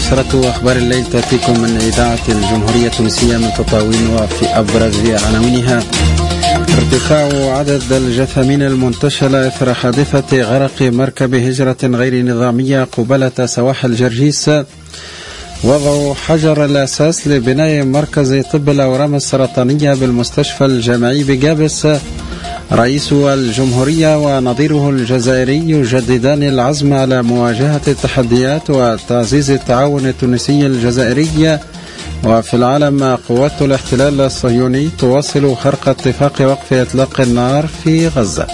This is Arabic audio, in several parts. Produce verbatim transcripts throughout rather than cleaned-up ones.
نشرة أخبار الليل تأتيكم من إذاعة الجمهورية التونسية من تطاوين، وفي أبرز عناوينها: ارتفاع عدد الجثامين المنتشلة إثر حادثة غرق مركب هجرة غير نظامية قبالة سواحل جرجيس، وضع حجر الأساس لبناء مركز طب الأورام السرطانية بالمستشفى الجامعي بجابس، رئيس الجمهورية ونظيره الجزائري يجددان العزم على مواجهة التحديات وتعزيز التعاون التونسي الجزائري. وفي العالم، قوات الاحتلال الصهيوني تواصل خرق اتفاق وقف إطلاق النار في غزة.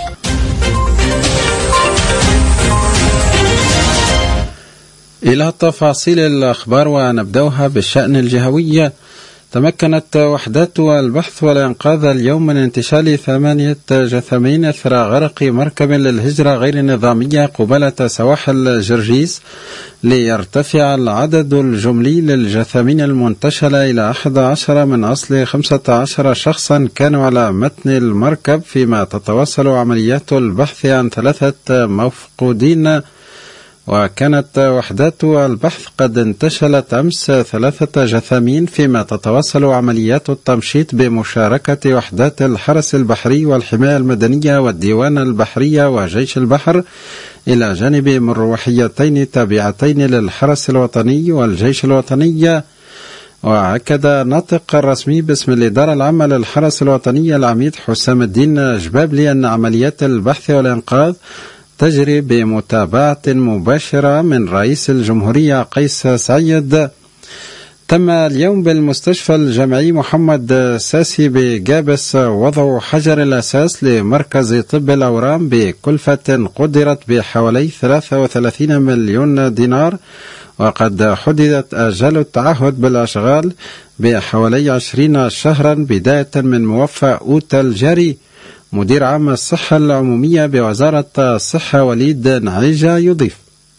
إلى تفاصيل الأخبار، ونبدأها بالشأن الجهوي. تمكنت وحدات البحث والإنقاذ اليوم من انتشال ثمانية جثامين إثر غرق مركب للهجرة غير النظامية قبالة سواحل جرجيس، ليرتفع العدد الجملي للجثامين المنتشلة إلى أحد عشر من أصل خمسة عشر شخصا كانوا على متن المركب، فيما تتواصل عمليات البحث عن ثلاثة مفقودين. وكانت وحدات البحث قد انتشلت أمس ثلاثة جثامين، فيما تتواصل عمليات التمشيط بمشاركة وحدات الحرس البحري والحماية المدنية والديوان البحرية وجيش البحر، إلى جانب مروحيتين تابعتين للحرس الوطني والجيش الوطني. وأكد ناطق رسمي باسم الإدارة العامة للحرس الوطني العميد حسام الدين جبابلي أن عمليات البحث والإنقاذ تجري بمتابعة مباشرة من رئيس الجمهورية قيس سعيد. تم اليوم بالمستشفى الجامعي محمد ساسي بجابس وضع حجر الأساس لمركز طب الأورام بكلفة قدرت بحوالي ثلاثة وثلاثين مليون دينار، وقد حددت آجال التعهد بالأشغال بحوالي عشرين شهرا بداية من موفى أوت الجاري. مدير عام الصحة العمومية بوزارة الصحة وليد نعيجة يضيف: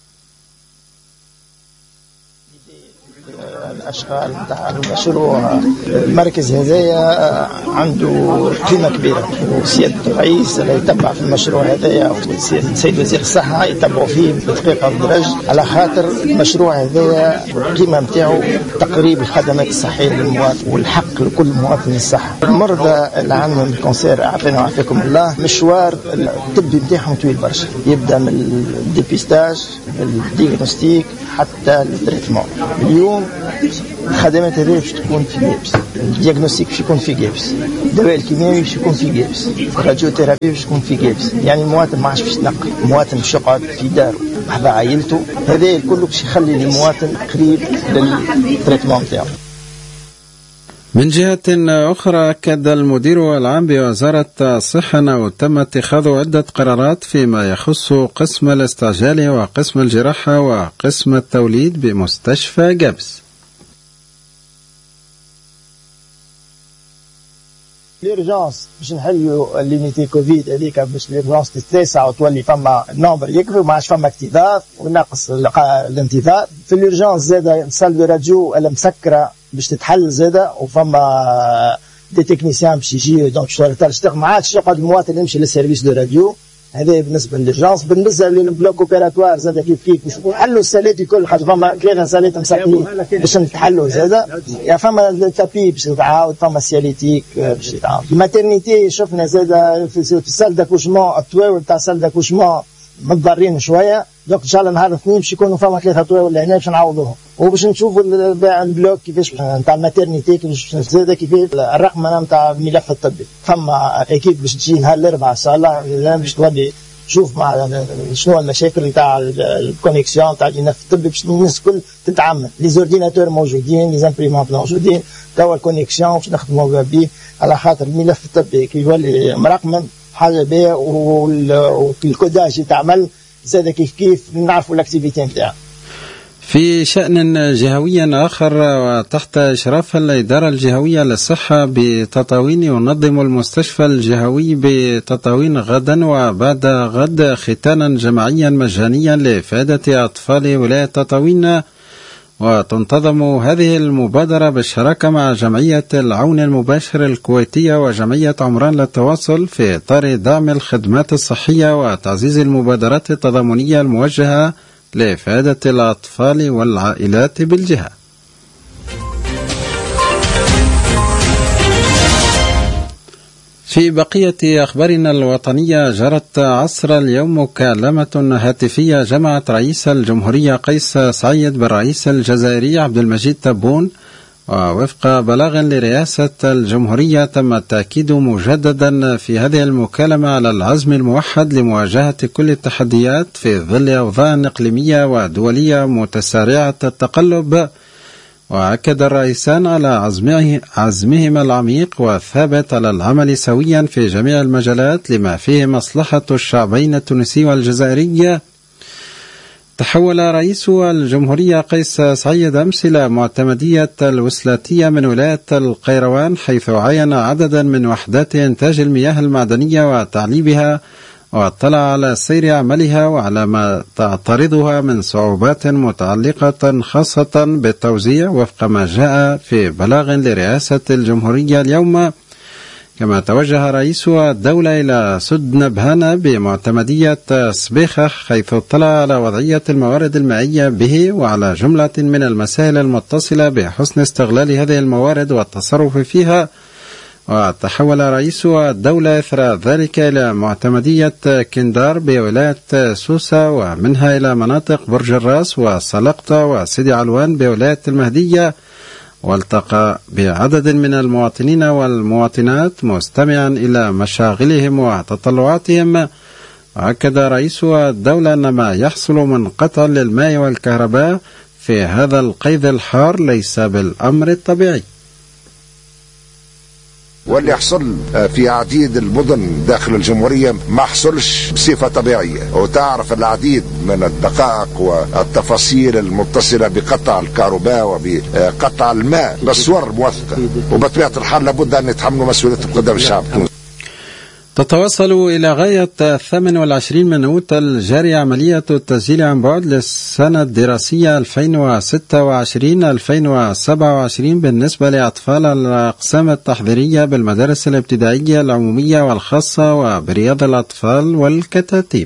الأشغال نتاع المشروع المركز هذايا عنده قيمة كبيرة، وسيادة الرئيس اللي يتبع في المشروع هذايا وسيد وزير الصحة يتبعوا فيه بدقيقة ودرج، على خاطر المشروع هذايا القيمة نتاعو تقريب الخدمات الصحية للمواطن والحق لكل مواطن الصحة. المرضى اللي عندهم الكانسير عافانا وعافاكم الله، مشوار الطبي نتاعهم طويل برشا، يبدأ من الديبيستاج الديagnostic حتى التريتمون. اليوم الخدمات هذه باش تكون في جابس، الديagnostic باش يكون في جابس، الدواء الكيميائي باش يكون في جابس، الراديوثيرابي باش يكون في جابس. يعني المواطن ما عادش باش يتنقل، المواطن باش يقعد في داره مع عائلته، هذا الكل باش يخلي المواطن قريب للتريتمون تاعو. من جهة أخرى، أكد المدير العام بوزارة الصحة أنه تم اتخاذ عدة قرارات فيما يخص قسم الاستعجال وقسم الجراحة وقسم التوليد بمستشفى جابس. الإرجانس باش نحلوا الليميتي كوفيد هذيك، باش الإرجانس تتسع وتولي فما نمبر يكبر وما عادش فما اكتظاظ ونقص الانتظار. في الإرجانس زاده سال دو راديو المسكرة باش تتحل زاده، وفما دي تكنيسيان باش يجيو دونك تشتغل، ما عادش يقعد المواطن يمشي للسيرفيس دو راديو. هذا بالنسبه للإرجانس. بالنسبه للبلوك اوبيراتوار زاد كيف كيف باش نحلوا السالات الكل، خاطر فما ثلاثه سالات مسكرين باش نتحلوا زاده. يا فما التابي باش يتعاود، فما سياليتيك باش يتعاود. الماترنيتي شفنا زاده في السال داكوشمون، الطواول تاع السال داكوشمون متضرين شويه، دونك ان شاء الله نهار الاثنين باش يكونوا فما ثلاثه طواول لهنا باش نعوضوهم، وباش نشوفوا البلوك كيفاش نتاع الماترنيتي كيفاش زاده كيفاش الرقم نتاع الملف الطبي. فما اكيد باش تجي نهار الاربعاء ان شاء الله باش تولي تشوف مع شنو المشاكل نتاع الكونيكسيون تاع الملف الطبي، باش الناس الكل تتعمل. لي زورديناتور موجودين، لي زامبريمونت موجودين، توا الكونيكسيون باش نخدموا به، على خاطر الملف الطبي كي يولي مرقمن حاجه باهيه، والكوداج يتعمل زاد كيف كيف نعرفوا الاكتيفيتي نتاعو. في شأن جهوي آخر، وتحت إشراف الإدارة الجهوية للصحة بتطاوين، ينظم المستشفى الجهوي بتطاوين غدا وبعد غد ختانا جماعيا مجانيا لإفادة أطفال ولاية تطاوين. وتنتظم هذه المبادرة بالشراكة مع جمعية العون المباشر الكويتية وجمعية عمران للتواصل في إطار دعم الخدمات الصحية وتعزيز المبادرات التضامنية الموجهة لإفادة الأطفال والعائلات بالجهة. في بقية أخبارنا الوطنية، جرت عصر اليوم مكالمة هاتفية جمعت رئيس الجمهورية قيس سعيد بالرئيس الجزائري عبد المجيد تبون، ووفق بلاغ لرئاسة الجمهورية تم التأكيد مجددا في هذه المكالمة على العزم الموحد لمواجهة كل التحديات في ظل أوضاع إقليمية ودولية متسارعة التقلب. وأكد الرئيسان على عزمه عزمهما العميق والثابت على العمل سويا في جميع المجالات لما فيه مصلحة الشعبين التونسي والجزائري. تحول رئيس الجمهورية قيس سعيد أمس إلى معتمدية الوسلاتية من ولاية القيروان، حيث عين عددا من وحدات إنتاج المياه المعدنية وتعليبها، واطلع على سير عملها وعلى ما تعترضها من صعوبات متعلقة خاصة بالتوزيع وفق ما جاء في بلاغ لرئاسة الجمهورية اليوم. كما توجه رئيس الدولة إلى سد نبهان بمعتمدية سبيخة، حيث اطلع على وضعية الموارد المائية به وعلى جملة من المسائل المتصلة بحسن استغلال هذه الموارد والتصرف فيها. وتحول رئيس الدولة إثر ذلك إلى معتمدية كندار بولاية سوسة، ومنها إلى مناطق برج الراس وسلقطة وسيدي علوان بولاية المهدية، والتقى بعدد من المواطنين والمواطنات مستمعا إلى مشاغلهم وتطلعاتهم. وأكد رئيس الدولة أن ما يحصل من قطع للماء والكهرباء في هذا القيد الحار ليس بالأمر الطبيعي. واللي يحصل في عديد المدن داخل الجمهورية ما حصلش بصفة طبيعية، وتعرف العديد من الدقائق والتفاصيل المتصلة بقطع الكهرباء وبقطع الماء بصور موثقة، وبطبيعة الحال لابد أن يتحملوا مسؤوليتهم قدام الشعب. تتواصل إلى غاية الثامن والعشرين من أوت الجاري عملية التسجيل عن بعد للسنة الدراسية ألفين وستة وعشرين ألفين وسبعة وعشرين بالنسبة لأطفال الأقسام التحضيرية بالمدارس الابتدائية العمومية والخاصة وبرياض الأطفال والكتاتيب.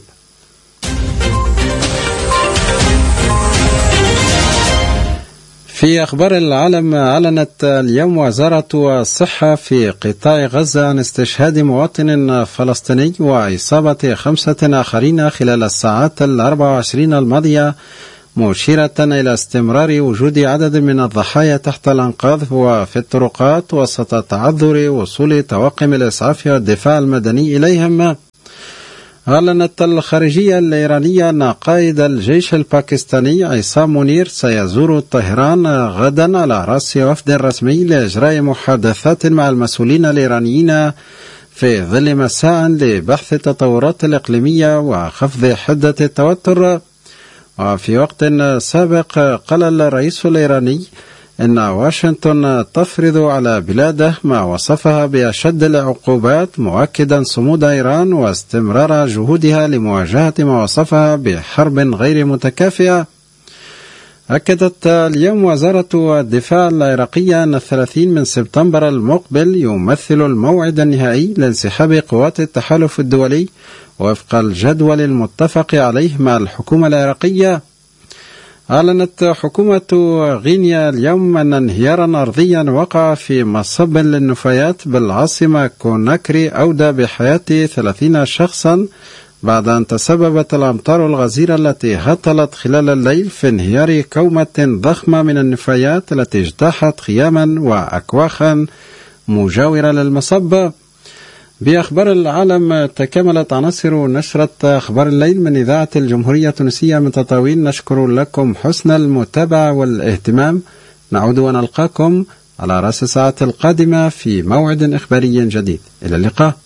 في أخبار العالم، أعلنت اليوم وزارة الصحة في قطاع غزة عن استشهاد مواطن فلسطيني وإصابة خمسة آخرين خلال الساعات الأربع وعشرين الماضية، مشيرة إلى استمرار وجود عدد من الضحايا تحت الأنقاض وفي الطرقات وسط تعذر وصول طواقم الإسعاف والدفاع المدني إليهم. أعلنت الخارجية الإيرانية أن قائد الجيش الباكستاني عصام منير سيزور طهران غدا على رأس وفد رسمي لإجراء محادثات مع المسؤولين الإيرانيين في ظل مساء لبحث التطورات الإقليمية وخفض حدة التوتر. وفي وقت سابق قال الرئيس الإيراني إن واشنطن تفرض على بلاده ما وصفها بأشد العقوبات، مؤكدا صمود إيران واستمرار جهودها لمواجهة ما وصفها بحرب غير متكافئة. أكدت اليوم وزارة الدفاع العراقية أن الثلاثين من سبتمبر المقبل يمثل الموعد النهائي لانسحاب قوات التحالف الدولي وفق الجدول المتفق عليه مع الحكومة العراقية. أعلنت حكومة غينيا اليوم أن انهيارا أرضيا وقع في مصب للنفايات بالعاصمة كوناكري أودى بحياة ثلاثين شخصا بعد أن تسببت الأمطار الغزيرة التي هطلت خلال الليل في انهيار كومة ضخمة من النفايات التي اجتاحت خياما وأكواخا مجاورة للمصب. بأخبار العالم، تكملت عناصر نشرة أخبار الليل من إذاعة الجمهورية التونسية من تطاوين. نشكر لكم حسن المتابعة والاهتمام. نعود ونلقاكم على رأس الساعة القادمة في موعد إخباري جديد. إلى اللقاء.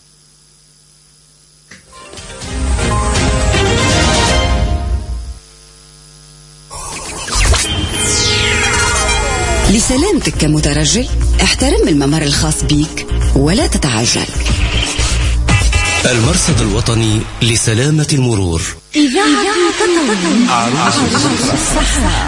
لسلامتك كمترجل، احترم الممر الخاص بيك ولا تتعجل. المرصد الوطني لسلامة المرور. إذاعة وطنية. عروس الصحراء.